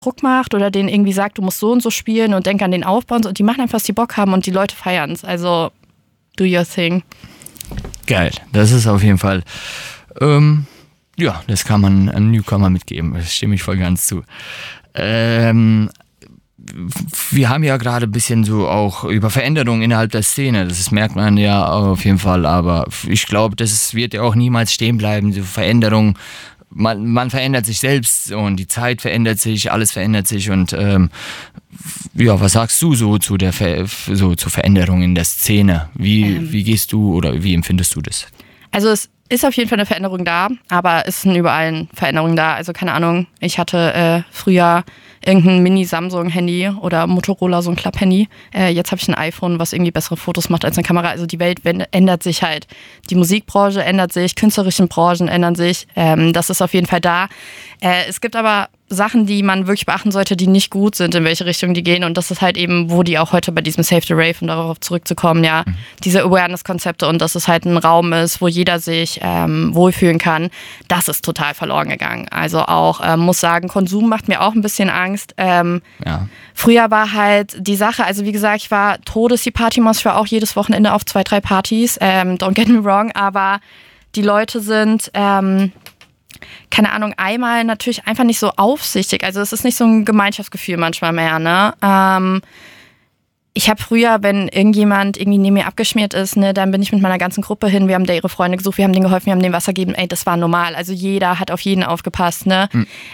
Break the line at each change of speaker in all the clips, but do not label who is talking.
Druck macht oder denen irgendwie sagt, du musst so und so spielen und denk an den Aufbau und so. Und die machen einfach, was die Bock haben und die Leute feiern es. Also, do your thing.
Geil, das ist auf jeden Fall, das kann man einem Newcomer mitgeben, das stimme ich voll ganz zu. Wir haben ja gerade ein bisschen so auch über Veränderungen innerhalb der Szene, das merkt man ja auf jeden Fall, aber ich glaube, das wird ja auch niemals stehen bleiben, so Veränderungen. Man verändert sich selbst und die Zeit verändert sich, alles verändert sich und was sagst du so zu zur Veränderung in der Szene? Wie gehst du oder wie empfindest du das?
Also es ist auf jeden Fall eine Veränderung da, aber es sind überall Veränderungen da. Also keine Ahnung, ich hatte früher irgendein Mini-Samsung-Handy oder Motorola, so ein Klapp-Handy. Jetzt habe ich ein iPhone, was irgendwie bessere Fotos macht als eine Kamera. Also die Welt ändert sich halt. Die Musikbranche ändert sich, künstlerischen Branchen ändern sich. Das ist auf jeden Fall da. Es gibt aber Sachen, die man wirklich beachten sollte, die nicht gut sind, in welche Richtung die gehen. Und das ist halt eben, wo die auch heute bei diesem Save the Rave, um darauf zurückzukommen, diese Awareness-Konzepte und dass es halt ein Raum ist, wo jeder sich wohlfühlen kann, das ist total verloren gegangen. Also auch, muss sagen, Konsum macht mir auch ein bisschen Angst. Früher war halt die Sache, also wie gesagt, ich war die Partymaus, ich war auch jedes Wochenende auf 2, 3 Partys, don't get me wrong, aber die Leute sind, keine Ahnung, einmal natürlich einfach nicht so aufsichtig, also es ist nicht so ein Gemeinschaftsgefühl manchmal mehr, ne? Ich habe früher, wenn irgendjemand irgendwie neben mir abgeschmiert ist, ne, dann bin ich mit meiner ganzen Gruppe hin, wir haben da ihre Freunde gesucht, wir haben denen geholfen, wir haben denen Wasser gegeben, das war normal, also jeder hat auf jeden aufgepasst, ne?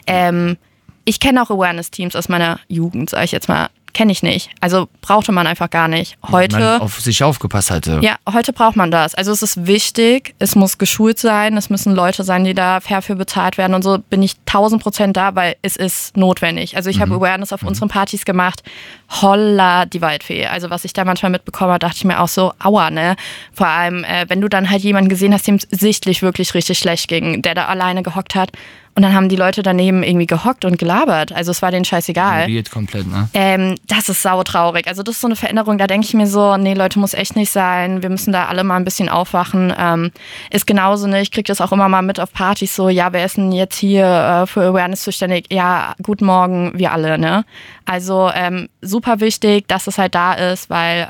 Ich kenne auch Awareness-Teams aus meiner Jugend, sage ich jetzt mal. Kenne ich nicht. Also brauchte man einfach gar nicht. Heute,
man auf sich aufgepasst hatte.
Ja, heute braucht man das. Also es ist wichtig, es muss geschult sein, es müssen Leute sein, die da fair für bezahlt werden und so bin ich 1000% da, weil es ist notwendig. Also ich habe Awareness auf unseren Partys gemacht. Holla die Waldfee. Also was ich da manchmal mitbekommen habe, dachte ich mir auch so, aua, ne? Vor allem, wenn du dann halt jemanden gesehen hast, dem es sichtlich wirklich richtig schlecht ging, der da alleine gehockt hat. Und dann haben die Leute daneben irgendwie gehockt und gelabert. Also es war denen scheißegal.
Ignoriert komplett, ne?
Das ist sautraurig. Also das ist so eine Veränderung, da denke ich mir so, nee Leute, muss echt nicht sein. Wir müssen da alle mal ein bisschen aufwachen. Ist genauso, ne? Ich kriege das auch immer mal mit auf Partys so, ja, wer ist denn jetzt hier für Awareness zuständig? Ja, guten Morgen, wir alle, ne? Also super wichtig, dass es halt da ist, weil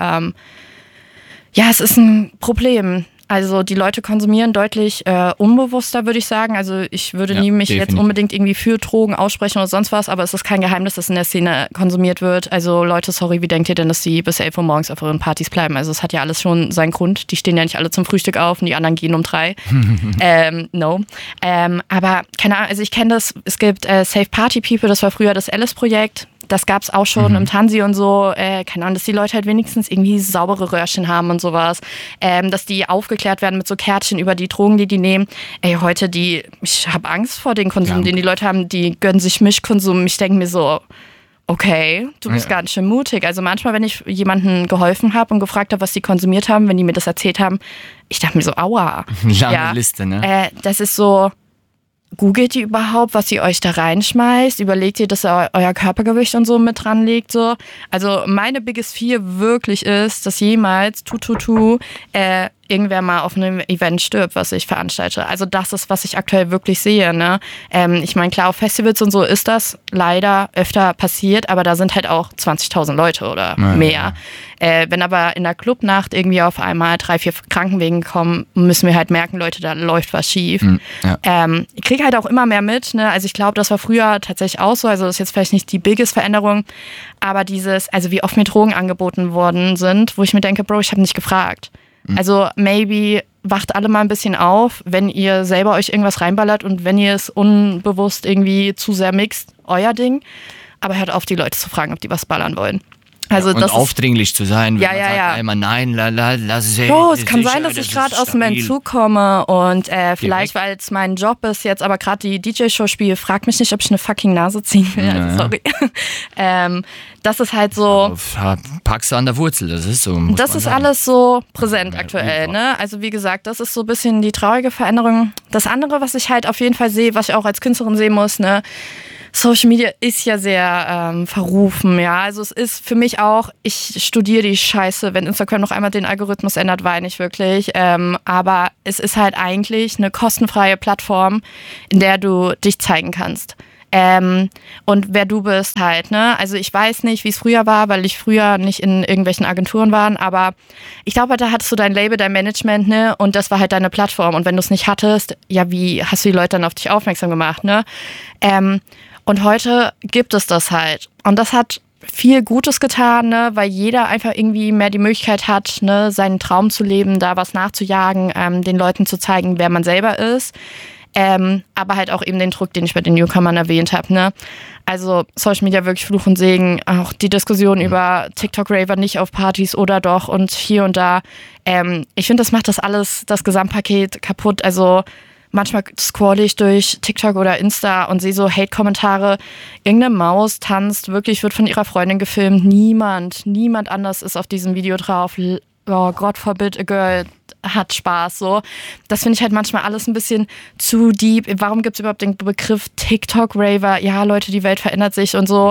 es ist ein Problem. Also die Leute konsumieren deutlich unbewusster, würde ich sagen. Also ich würde nie mich jetzt unbedingt irgendwie für Drogen aussprechen oder sonst was, aber es ist kein Geheimnis, dass in der Szene konsumiert wird. Also Leute, sorry, wie denkt ihr denn, dass die bis 11 Uhr morgens auf euren Partys bleiben? Also es hat ja alles schon seinen Grund. Die stehen ja nicht alle zum Frühstück auf und die anderen gehen um 3. No. Aber keine Ahnung, also ich kenne das, es gibt Safe Party People, das war früher das Alice-Projekt. Das gab's auch schon im Tansi und so, keine Ahnung, dass die Leute halt wenigstens irgendwie saubere Röhrchen haben und sowas, dass die aufgeklärt werden mit so Kärtchen über die Drogen, die nehmen. Heute ich habe Angst vor den Konsum, den die Leute haben, die gönnen sich Mischkonsum. Ich denke mir so, okay, du bist ganz schön mutig. Also manchmal, wenn ich jemandem geholfen habe und gefragt habe, was die konsumiert haben, wenn die mir das erzählt haben, ich dachte mir so, aua.
Lange Liste, ne?
Das ist so... Googelt ihr überhaupt, was ihr euch da reinschmeißt? Überlegt ihr, dass ihr euer Körpergewicht und so mit dran legt? So? Also meine biggest fear wirklich ist, dass jemals irgendwer mal auf einem Event stirbt, was ich veranstalte. Also das ist, was ich aktuell wirklich sehe. Ne? Ich meine, klar, auf Festivals und so ist das leider öfter passiert, aber da sind halt auch 20.000 Leute oder mehr. Wenn aber in der Clubnacht irgendwie auf einmal 3, 4 Krankenwegen kommen, müssen wir halt merken, Leute, da läuft was schief. Ich kriege halt auch immer mehr mit. Ne? Also ich glaube, das war früher tatsächlich auch so. Also das ist jetzt vielleicht nicht die biggest Veränderung, aber also wie oft mir Drogen angeboten worden sind, wo ich mir denke, Bro, ich habe nicht gefragt. Also maybe wacht alle mal ein bisschen auf, wenn ihr selber euch irgendwas reinballert und wenn ihr es unbewusst irgendwie zu sehr mixt, euer Ding. Aber hört auf, die Leute zu fragen, ob die was ballern wollen. Also
und
das
aufdringlich zu sein, wenn man sagt einmal nein, lass es hin.
Es kann sein, dass ich gerade aus dem Entzug komme und vielleicht, weil es mein Job ist, jetzt aber gerade die DJ-Show spiele, frag mich nicht, ob ich eine fucking Nase ziehen will. Also, sorry. Das ist halt so...
Packst du an der Wurzel, das ist so.
Das ist alles so präsent aktuell, ne? Also wie gesagt, das ist so ein bisschen die traurige Veränderung. Das andere, was ich halt auf jeden Fall sehe, was ich auch als Künstlerin sehen muss, ne? Social Media ist ja sehr verrufen, ja. Also es ist für mich auch, ich studiere die Scheiße, wenn Instagram noch einmal den Algorithmus ändert, weine ich wirklich. Aber es ist halt eigentlich eine kostenfreie Plattform, in der du dich zeigen kannst. und wer du bist halt, ne? Also ich weiß nicht, wie es früher war, weil ich früher nicht in irgendwelchen Agenturen war, aber ich glaube, da hattest du dein Label, dein Management, ne? Und das war halt deine Plattform. Und wenn du es nicht hattest, ja, wie hast du die Leute dann auf dich aufmerksam gemacht, ne? Und heute gibt es das halt. Und das hat viel Gutes getan, ne? Weil jeder einfach irgendwie mehr die Möglichkeit hat, ne? Seinen Traum zu leben, da was nachzujagen, den Leuten zu zeigen, wer man selber ist. Aber halt auch eben den Druck, den ich bei den Newcomern erwähnt habe, ne? Also Social Media wirklich Fluch und Segen, auch die Diskussion über TikTok-Raver nicht auf Partys oder doch und hier und da. Ich finde, das macht das alles, das Gesamtpaket kaputt. Also manchmal scrolle ich durch TikTok oder Insta und sehe so Hate-Kommentare. Irgendeine Maus tanzt, wirklich wird von ihrer Freundin gefilmt. Niemand anders ist auf diesem Video drauf. Oh, God forbid a girl hat Spaß, so. Das finde ich halt manchmal alles ein bisschen zu deep. Warum gibt es überhaupt den Begriff TikTok-Raver? Ja, Leute, die Welt verändert sich und so.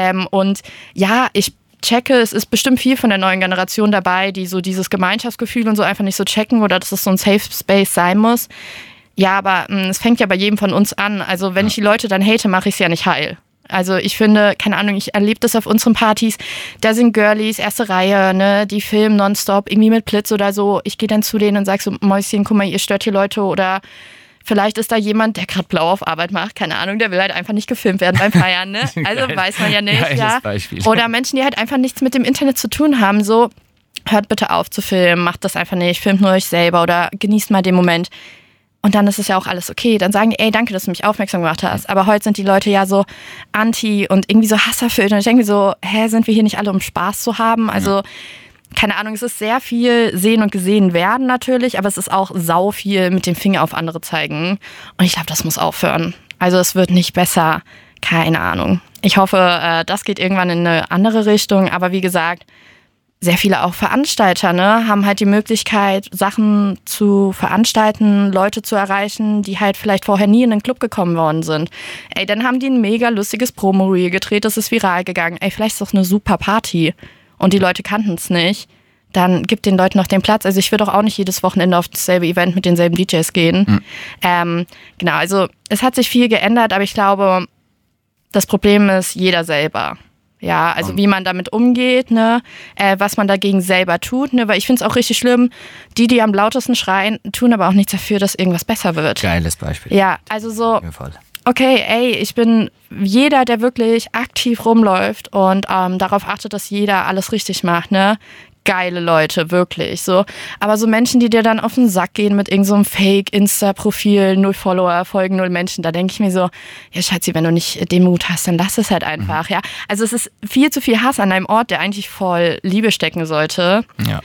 Und ja, ich checke, es ist bestimmt viel von der neuen Generation dabei, die so dieses Gemeinschaftsgefühl und so einfach nicht so checken oder dass es so ein Safe Space sein muss. Ja, aber es fängt ja bei jedem von uns an. Also wenn ich die Leute dann hate, mache ich es ja nicht heil. Also ich finde, keine Ahnung, ich erlebe das auf unseren Partys, da sind Girlies, erste Reihe, ne, die filmen nonstop, irgendwie mit Blitz oder so. Ich gehe dann zu denen und sage so, Mäuschen, guck mal, ihr stört hier Leute oder vielleicht ist da jemand, der gerade blau auf Arbeit macht, keine Ahnung, der will halt einfach nicht gefilmt werden beim Feiern, ne? Also weiß man ja nicht, ja.
Beispiel.
Oder Menschen, die halt einfach nichts mit dem Internet zu tun haben, so, hört bitte auf zu filmen, macht das einfach nicht, filmt nur euch selber oder genießt mal den Moment. Und dann ist es ja auch alles okay. Dann sagen die, ey, danke, dass du mich aufmerksam gemacht hast. Aber heute sind die Leute ja so anti und irgendwie so hasserfüllt. Und ich denke mir so, sind wir hier nicht alle, um Spaß zu haben? Also, keine Ahnung, es ist sehr viel sehen und gesehen werden natürlich, aber es ist auch sau viel mit dem Finger auf andere zeigen. Und ich glaube, das muss aufhören. Also es wird nicht besser. Keine Ahnung. Ich hoffe, das geht irgendwann in eine andere Richtung. Aber wie gesagt, sehr viele auch Veranstalter, ne, haben halt die Möglichkeit, Sachen zu veranstalten, Leute zu erreichen, die halt vielleicht vorher nie in den Club gekommen worden sind. Ey, dann haben die ein mega lustiges Promo-Reel gedreht, das ist viral gegangen. Ey, vielleicht ist das eine super Party und die Leute kannten es nicht. Dann gibt den Leuten noch den Platz. Also ich würde auch nicht jedes Wochenende auf dasselbe Event mit denselben DJs gehen. Genau, also es hat sich viel geändert, aber ich glaube, das Problem ist jeder selber. Ja, also wie man damit umgeht, ne, was man dagegen selber tut, ne, weil ich finde es auch richtig schlimm, die am lautesten schreien, tun aber auch nichts dafür, dass irgendwas besser wird.
Geiles Beispiel.
Ja, also so, okay, ey, ich bin jeder, der wirklich aktiv rumläuft und darauf achtet, dass jeder alles richtig macht, ne, geile Leute, wirklich, so. Aber so Menschen, die dir dann auf den Sack gehen mit irgend so einem Fake-Insta-Profil, 0 Follower, folgen 0 Menschen, da denke ich mir so, ja Schatzi, wenn du nicht den Mut hast, dann lass es halt einfach, ja. Also es ist viel zu viel Hass an einem Ort, der eigentlich voll Liebe stecken sollte.
Ja.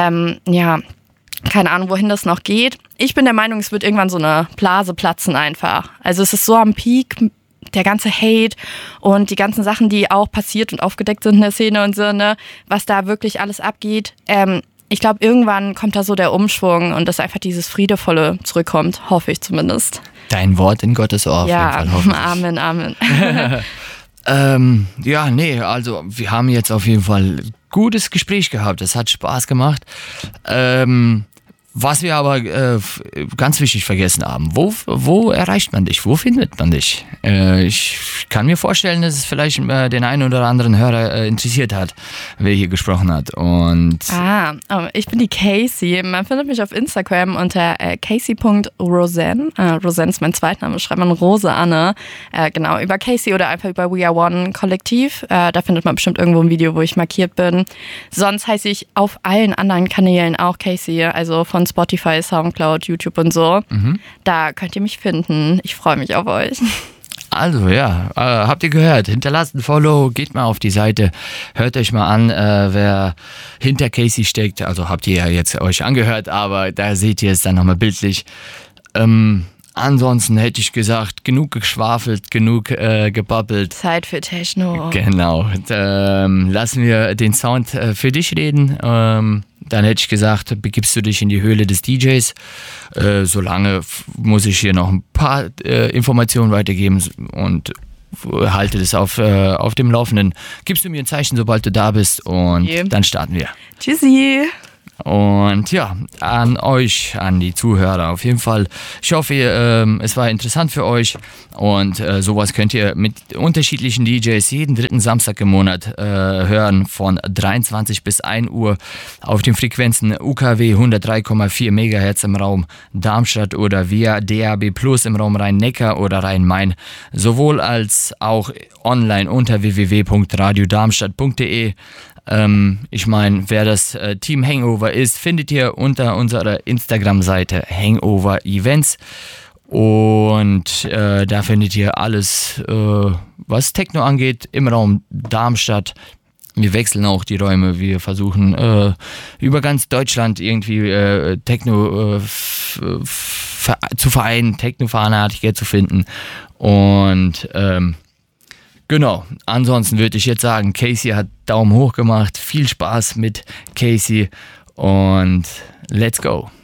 Ja, keine Ahnung, wohin das noch geht. Ich bin der Meinung, es wird irgendwann so eine Blase platzen einfach. Also es ist so am Peak, der ganze Hate und die ganzen Sachen, die auch passiert und aufgedeckt sind in der Szene und so, ne, was da wirklich alles abgeht. Ich glaube, irgendwann kommt da so der Umschwung und dass einfach dieses Friedevolle zurückkommt, hoffe ich zumindest.
Dein Wort in Gottes Ohr.
Ja,
auf jeden Fall,
Amen, Amen.
Ja, nee, also wir haben jetzt auf jeden Fall ein gutes Gespräch gehabt. Es hat Spaß gemacht. Was wir aber ganz wichtig vergessen haben, wo erreicht man dich? Wo findet man dich? Ich kann mir vorstellen, dass es vielleicht den einen oder anderen Hörer interessiert hat, wer hier gesprochen hat. Und
ich bin die Casey. Man findet mich auf Instagram unter casey.rosen. Rosen ist mein Zweitname, schreibt man Rose Anne. Genau, über Casey oder einfach über We Are One Kollektiv. Da findet man bestimmt irgendwo ein Video, wo ich markiert bin. Sonst heiße ich auf allen anderen Kanälen auch Casey, also von Spotify, Soundcloud, YouTube und so. Da könnt ihr mich finden. Ich freue mich auf euch.
Also ja, habt ihr gehört, hinterlasst ein Follow, geht mal auf die Seite, hört euch mal an, wer hinter Casey steckt. Also habt ihr ja jetzt euch angehört, aber da seht ihr es dann nochmal bildlich. Ansonsten hätte ich gesagt, genug geschwafelt, genug gebabbelt.
Zeit für Techno.
Genau. Lassen wir den Sound für dich reden. Dann hätte ich gesagt, begibst du dich in die Höhle des DJs. Solange muss ich hier noch ein paar Informationen weitergeben und halte das auf dem Laufenden. Gibst du mir ein Zeichen, sobald du da bist und dann starten wir.
Tschüssi.
Und ja, an euch, an die Zuhörer auf jeden Fall. Ich hoffe, es war interessant für euch und sowas könnt ihr mit unterschiedlichen DJs jeden dritten Samstag im Monat hören von 23 bis 1 Uhr auf den Frequenzen UKW 103,4 MHz im Raum Darmstadt oder via DAB Plus im Raum Rhein-Neckar oder Rhein-Main, sowohl als auch online unter www.radiodarmstadt.de. Ich meine, wer das Team Hangover ist, findet ihr unter unserer Instagram-Seite Hangover Events und da findet ihr alles, was Techno angeht, im Raum Darmstadt. Wir wechseln auch die Räume, wir versuchen über ganz Deutschland irgendwie Techno zu vereinen, Techno-Fanatiker zu finden und genau, ansonsten würde ich jetzt sagen, Casey hat Daumen hoch gemacht. Viel Spaß mit Casey und let's go.